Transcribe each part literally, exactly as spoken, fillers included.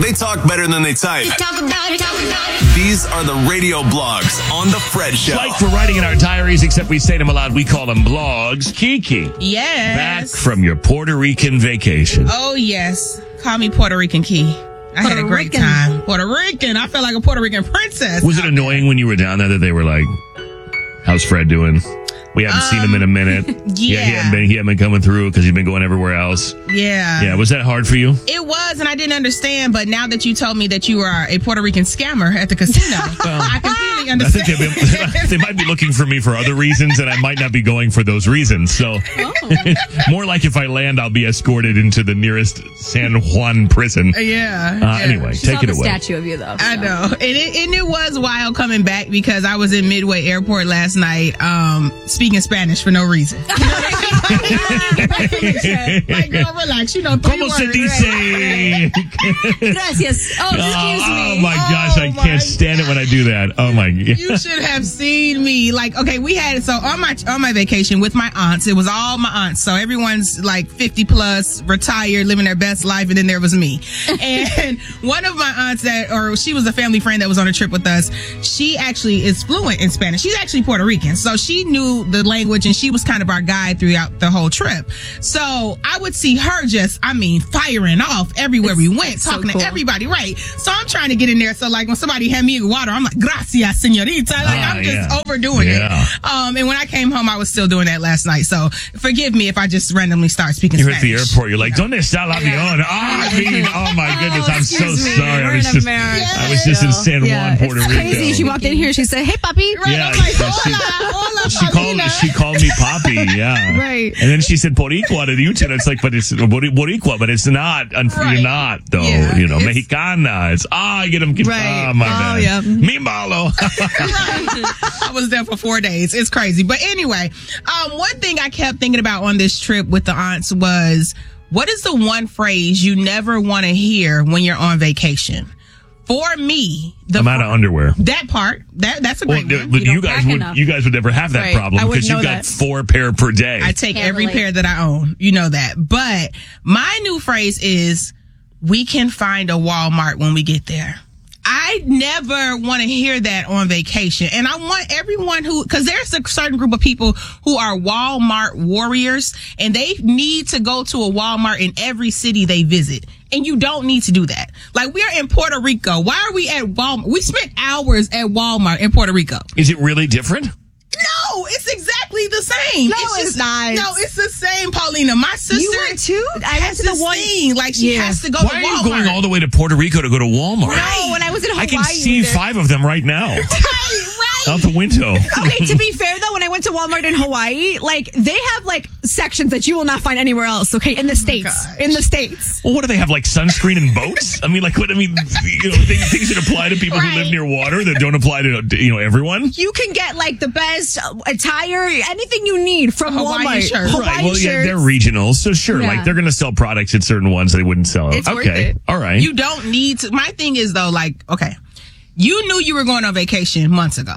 They talk better than they type. They talk about it, talk about it. These are the radio blogs on The Fred Show. Like we're writing in our diaries, except we say them aloud. We call them blogs. Kiki. Yes. Back from your Puerto Rican vacation. Oh, yes. Call me Puerto Rican Key. I Puerto had a great Rican. time. Puerto Rican. I felt like a Puerto Rican princess. Was it annoying when you were down there that they were like, how's Fred doing? We haven't Um, seen him in a minute. yeah. he hadn't been, he hadn't been coming through because he's been going everywhere else. Yeah. Yeah, was that hard for you? It was, and I didn't understand, but now that you told me that you are a Puerto Rican scammer at the casino, I completely I understand. think they've been, they might be looking for me for other reasons, and I might not be going for those reasons. So, more like if I land, I'll be escorted into the nearest San Juan prison. yeah. Uh, yeah. Anyway, She take saw it the away. statue of you, though. I so. know. And it, and it was wild coming back because I was in Midway Airport last night um, speaking Spanish for no reason. You know what I mean? Like, girl, relax. You know, three ¿Cómo se words. dice? Gracias. Oh, excuse Oh, me. oh my gosh, I Oh my can't stand it when I do that. Oh my god. You should have seen me. Like, okay, we had so on my on my vacation with my aunts. It was all my aunts. So everyone's like fifty plus, retired, living their best life, and then there was me. And one of my aunts that, or she was a family friend that was on a trip with us. She actually is fluent in Spanish. She's actually Puerto Rican, so she knew the language, and she was kind of our guide throughout the whole trip. So I would see her just, I mean, firing off everywhere we went, so talking cool. to everybody, right? So I'm trying to get in there. So like when somebody hand me water, I'm like, gracias, señorita. Like Ah, I'm just yeah. overdoing Yeah. it. Um, and when I came home, I was still doing that last night. So forgive me if I just randomly start speaking You're at the Spanish. airport. You're like, ¿Dónde está el avión? Ah, I mean, oh my goodness, I'm so excuse me, sorry. I we're was in just, America. I was just in San Juan, Yeah, Puerto it's Rico. crazy. She walked in here. She said, "Hey, puppy." Right, Yeah, I'm like, she- hola, hola, She called, Paulina. she called me Poppy, yeah. Right. And then she said Boricua to you, and it's like, but it's Bori- Boricua, but it's not. Un- Right. You're not, though. Yeah, you know, it's- Mexicana. It's, ah, I get them. Right. Ah, my Oh, bad. yeah. Mi malo. I was there for four days. It's crazy. But anyway, um, one thing I kept thinking about on this trip with the aunts was, what is the one phrase you never want to hear when you're on vacation? For me, the I'm out of underwear. that part, that that's a Well, great one. but you, don't guys pack would enough. you guys would never have that Right. problem I wouldn't because you know got that. four pair per day. I take Can't every relate. pair that I own. You know that. But my new phrase is, we can find a Walmart when we get there. I never want to hear that on vacation. And I want everyone who, because there's a certain group of people who are Walmart warriors, and they need to go to a Walmart in every city they visit. And you don't need to do that. Like, we're in Puerto Rico. Why are we at Walmart? We spent hours at Walmart in Puerto Rico. Is it really different? No, it's exactly the same. No, it's, it's just, not. No, it's the same, Paulina. My sister You went too? I went has to the this one- thing. Like, she Yeah. has to go Why to are Walmart. you going all the way to Puerto Rico to go to Walmart? No, when I was in Hawaii. I can see there- five of them right now Right, right. out the window. Okay, to be fair though, when I went to Walmart in Hawaii, like they have like sections that you will not find anywhere else. Okay, in the states, gosh. in the states. Well, what do they have, like sunscreen and boats? I mean, like what? I mean, you know, things, things that apply to people who live Right. near water that don't apply to you know everyone. You can get like the best attire, anything you need from Hawaiian Walmart. shirt. Hawaiian Right. Well, yeah, shirts. they're regional, so sure, Yeah. like they're going to sell products at certain ones they wouldn't sell. It's worth okay, it. all right. You don't need to. My thing is, though, like, okay, you knew you were going on vacation months ago.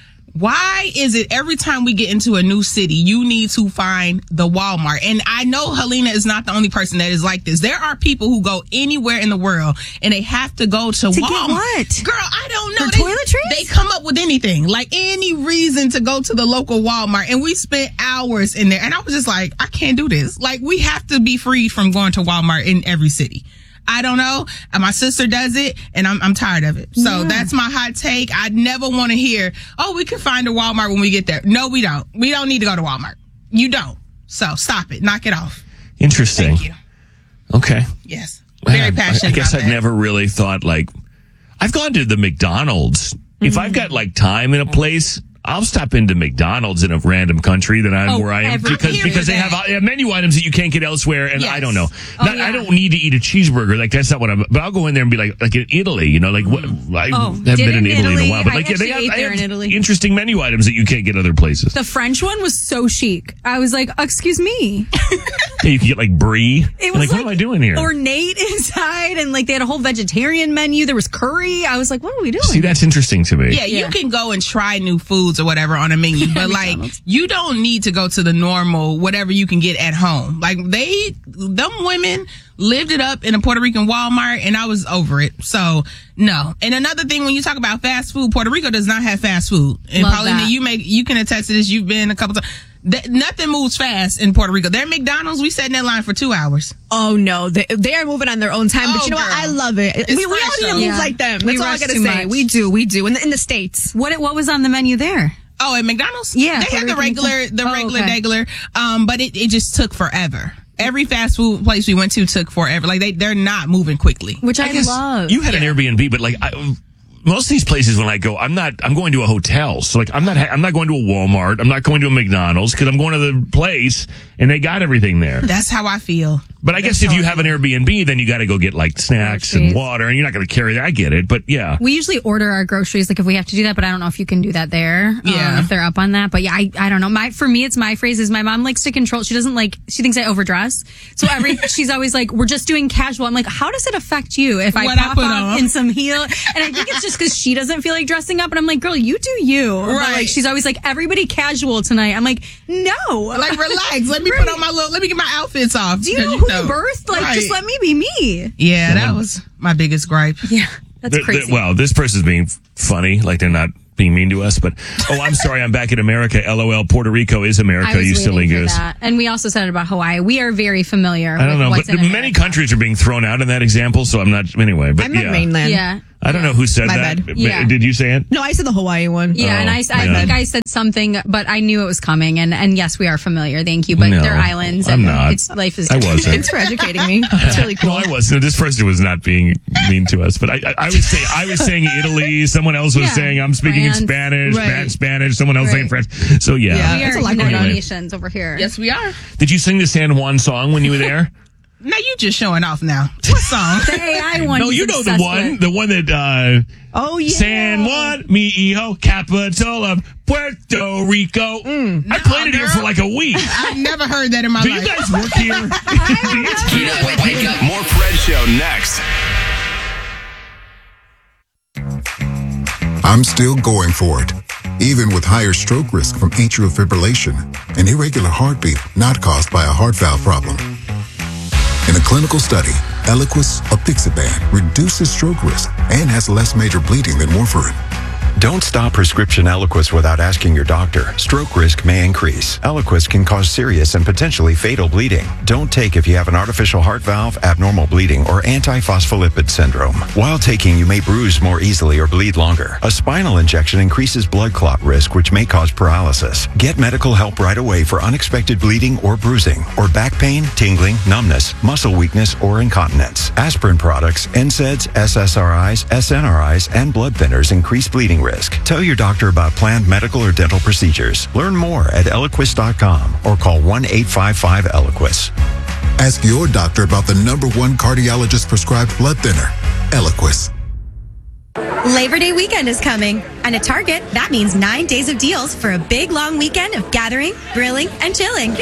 Why is it every time we get into a new city, you need to find the Walmart? And I know Helena is not the only person that is like this. There are people who go anywhere in the world and they have to go to, To Walmart. get what? Girl, I don't know. For They- toiletries? They come up with anything, like any reason to go to the local Walmart. And we spent hours in there. And I was just like, I can't do this. Like, we have to be freed from going to Walmart in every city. I don't know. And my sister does it, and I'm I'm tired of it. So Yeah. that's my hot take. I never want to hear, oh, we can find a Walmart when we get there. No, we don't. We don't need to go to Walmart. You don't. So stop it. Knock it off. Interesting. Thank you. Okay. Yes. Very Man, passionate I guess about I've that. never really thought like I've gone to the McDonald's. If I've got like time in a place, I'll stop into McDonald's in a random country that I'm Oh, where I am every- because I'm here because for they have, that. uh, menu items that you can't get elsewhere, and Yes. I don't know. Oh, Not, yeah. I don't need to eat a cheeseburger. Like that's not what I'm. But I'll go in there and be like, like in Italy, you know, like what? I Oh, haven't did been in in Italy, in Italy. a while, but I like yeah, they actually have, ate I there have in Italy. interesting menu items that you can't get other places. The French one was so chic. I was like, excuse me. Yeah, you can get like brie. It was like, what am I doing here? ornate inside, and like they had a whole vegetarian menu. There was curry. I was like, what are we doing? See, that's interesting to me. Yeah, you Yeah. can go and try new foods foods or whatever on a menu, but like you don't need to go to the normal whatever you can get at home. Like they, them women lived it up in a Puerto Rican Walmart, and I was over it. So no. And another thing, when you talk about fast food, Puerto Rico does not have fast food. And Love Paulina, that. you make you can attest to this. You've been a couple times. Th- nothing moves fast in Puerto Rico. Their McDonald's, we sat in that line for two hours. Oh no, they, they are moving on their own time. But Oh, you know what? girl. I love it. It's We, we all fresh, need to though. move Yeah. like them. We That's all I rush gotta too say. much. We do, we do. In the, in the States. What what was on the menu there? Oh, at McDonald's? Yeah, They have the Puerto Rican regular, the Oh, regular, okay. regular. Um, but it, it just took forever. Every fast food place we went to took forever. Like they, they're not moving quickly. Which I, guess love. You had an Airbnb, but like I, most of these places, when I go, I'm not. I'm going to a hotel, so like I'm not. I'm not going to a Walmart. I'm not going to a McDonald's because I'm going to the place and they got everything there. That's how I feel. But I guess if you have an Airbnb, then you got to go get like snacks and Groceries. water, and you're not going to carry that. I get it, but yeah. We usually order our groceries, like if we have to do that, but I don't know if you can do that there. um, Yeah. if they're up on that. But yeah, I, I don't know. My, for me, it's my phrase is my mom likes to control. She doesn't like, she thinks I overdress. So every, she's always like, we're just doing casual. I'm like, how does it affect you if I What I pop put up on? in some heel? And I think it's just because she doesn't feel like dressing up. And I'm like, girl, you do you. But, Right. like, she's always like, everybody casual tonight. I'm like, no. Like relax. Let me put on my little. Let me get my outfits off. do you know 'Cause who you birthed? Like, Right. just let me be me. Yeah, that was my biggest gripe. Yeah. That's The- the- crazy. well, this person's being funny, like they're not being mean to us. But oh, I'm sorry, I'm back in America. LOL, Puerto Rico is I America. was You silly waiting for goose. that. And we also said it about Hawaii. We are very familiar I don't with know, what's but in many America. countries are being thrown out in that example. So I'm not anyway. But I'm yeah, not mainland. Yeah. I don't know who said My that. bad. Yeah. Did you say it? No, I said the Hawaii one. Yeah, Oh, and I, I yeah. think I said something, but I knew it was coming. And, and yes, we are familiar. Thank you. But No, they're islands. I'm and not. It's, life is I different. wasn't. Thanks for educating me. It's really cool. No, I wasn't. This person was not being mean to us, but I, I, I was saying I was saying Italy. Someone else was Yeah. saying I'm speaking in France. Spanish, Right. bad Spanish. Someone else saying Right. French. So yeah. Yeah. We That's are a lot going United on. Nations over here. Yes, we are. Did you sing the San Juan song when you were there? Now you just showing off. Now what song? Hey, I won. no, He's you know the obsessed one, with. the one that uh, Oh, yeah. San Juan, mi hijo, capital of Puerto Rico. I played it here girl. for like a week. I've never heard that in my Do life. you guys work here? Wake up. More Fred Show next. I'm still going for it, even with higher stroke risk from atrial fibrillation, an irregular heartbeat not caused by a heart valve problem. In a clinical study, Eliquis apixaban reduces stroke risk and has less major bleeding than warfarin. Don't stop prescription Eliquis without asking your doctor. Stroke risk may increase. Eliquis can cause serious and potentially fatal bleeding. Don't take if you have an artificial heart valve, abnormal bleeding, or antiphospholipid syndrome. While taking, you may bruise more easily or bleed longer. A spinal injection increases blood clot risk, which may cause paralysis. Get medical help right away for unexpected bleeding or bruising, or back pain, tingling, numbness, muscle weakness, or incontinence. Aspirin products, N SAIDs, S S R Is, S N R Is, and blood thinners increase bleeding risk. Tell your doctor about planned medical or dental procedures. Learn more at eliquis dot com or call one eight five five Eliquis. Ask your doctor about the number one cardiologist prescribed blood thinner, Eliquis. Labor Day weekend is coming, and at Target, that means nine days of deals for a big long weekend of gathering, grilling, and chilling.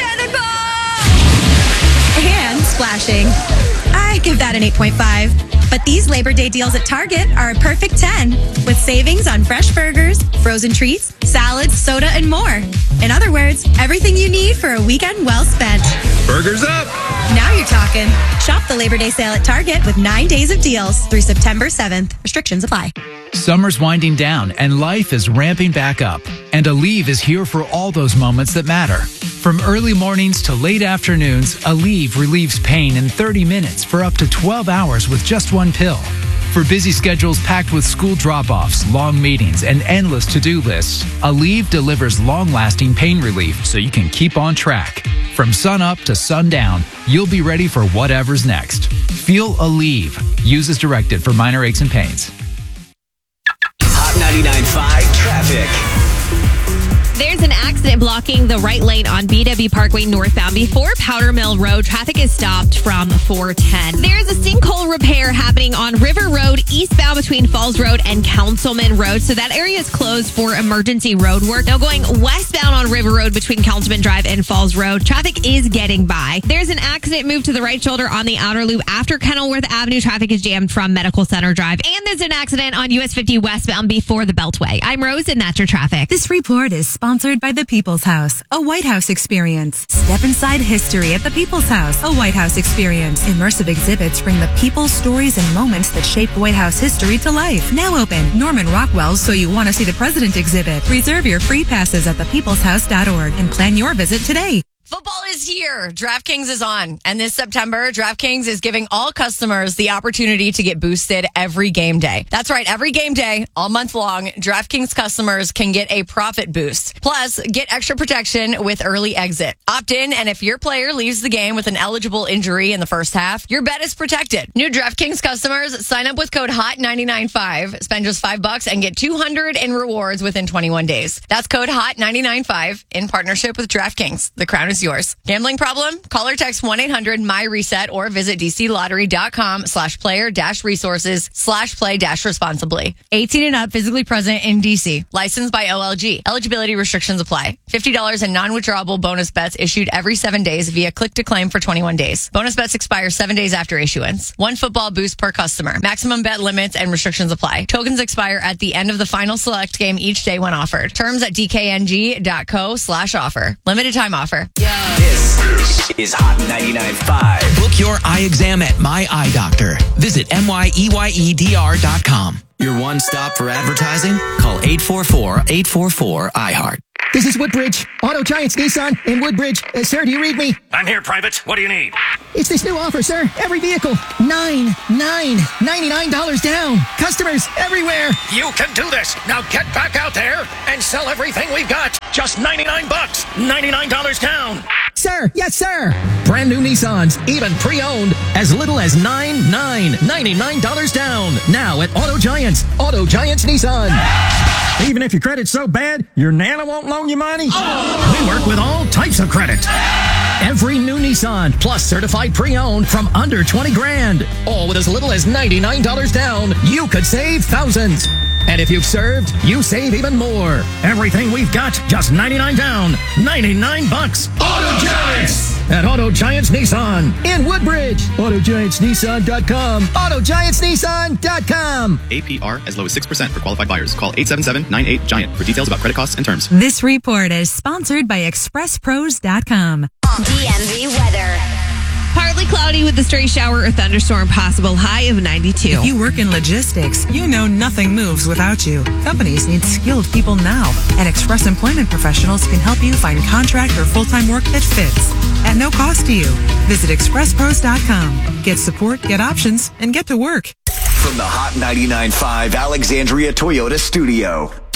And splashing. I give that an eight point five. But these Labor Day deals at Target are a perfect ten, with savings on fresh burgers, frozen treats, salads, soda, and more. In other words, everything you need for a weekend well spent. Burgers up. Now you're talking. Shop the Labor Day sale at Target with nine days of deals through September seventh. Restrictions apply. Summer's winding down and life is ramping back up. And Aleve is here for all those moments that matter. From early mornings to late afternoons, Aleve relieves pain in thirty minutes for up to twelve hours with just one pill. For busy schedules packed with school drop-offs, long meetings, and endless to-do lists, Aleve delivers long-lasting pain relief so you can keep on track. From sun up to sundown, you'll be ready for whatever's next. Feel Aleve. Use as directed for minor aches and pains. Hot ninety-nine point five traffic. There's an accident blocking the right lane on B W Parkway northbound before Powder Mill Road. Traffic is stopped from four ten. There's a sinkhole repair happening on River Road eastbound between Falls Road and Councilman Road. So that area is closed for emergency road work. Now going westbound on River Road between Councilman Drive and Falls Road, traffic is getting by. There's an accident moved to the right shoulder on the outer loop after Kenilworth Avenue. Traffic is jammed from Medical Center Drive. And there's an accident on U S fifty westbound before the Beltway. I'm Rose, and that's your traffic. This report is sponsored by the People's House, a White House experience. Step inside history at the People's House, a White House experience. Immersive exhibits bring the people, stories, and moments that shaped White House history to life. Now open. Norman Rockwell's So You Want to See the President exhibit. Reserve your free passes at the peoples house dot org and plan your visit today. Football is here. DraftKings is on. And this September, DraftKings is giving all customers the opportunity to get boosted every game day. That's right. Every game day, all month long, DraftKings customers can get a profit boost. Plus, get extra protection with early exit. Opt in, and if your player leaves the game with an eligible injury in the first half, your bet is protected. New DraftKings customers sign up with code H O T nine nine five, spend just five bucks, and get two hundred in rewards within twenty-one days. That's code H O T nine nine five in partnership with DraftKings. The crown is yours. Gambling problem? Call or text one eight hundred my reset or visit dclottery.com slash player dash resources slash play dash responsibly. eighteen and up, physically present in D C. Licensed by O L G. Eligibility restrictions apply. fifty dollars in non-withdrawable bonus bets issued every seven days via click to claim for twenty-one days. Bonus bets expire seven days after issuance. One football boost per customer. Maximum bet limits and restrictions apply. Tokens expire at the end of the final select game each day when offered. Terms at dkng.co slash offer. Limited time offer. This is Hot ninety-nine point five. Book your eye exam at My Eye Doctor. Visit M Y E Y E D R dot com. Your one stop for advertising? Call eight four four, eight four four, I heart. This is Woodbridge, Auto Giants Nissan in Woodbridge. Uh, sir, do you read me? I'm here, Private. What do you need? It's this new offer, sir. Every vehicle, nine, nine, ninety-nine dollars down. Customers everywhere. You can do this. Now get back out there and sell everything we've got. Just ninety-nine bucks, ninety-nine dollars down. Sir, yes, sir. Brand new Nissans, even pre-owned, as little as nine, nine, ninety-nine dollars down. Now at Auto Giants, Auto Giants Nissan. Even if your credit's so bad, your Nana won't loan you money? Oh. We work with all types of credit. Every new Nissan, plus certified pre-owned from under twenty grand. All with as little as ninety-nine dollars down. You could save thousands. And if you've served, you save even more. Everything we've got, just ninety-nine down. ninety-nine bucks. Auto Giants! At Auto Giants Nissan in Woodbridge. Auto Giants Nissan dot com. Auto Giants Nissan dot com. A P R as low as six percent for qualified buyers. Call eight seven seven, nine eight, GIANT for details about credit costs and terms. This report is sponsored by express pros dot com. D M V weather. Partly cloudy with a stray shower or thunderstorm possible. High of ninety-two. If you work in logistics, you know nothing moves without you. Companies need skilled people now, and Express Employment Professionals can help you find contract or full-time work that fits at no cost to you. Visit express pros dot com. Get support, get options, and get to work. From the Hot ninety-nine point five Alexandria Toyota studio.